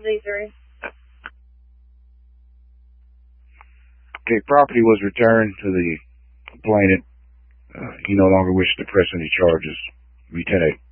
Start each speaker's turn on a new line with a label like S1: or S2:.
S1: D3.
S2: Okay, property was returned to the complainant. He no longer wishes to press any charges. Lieutenant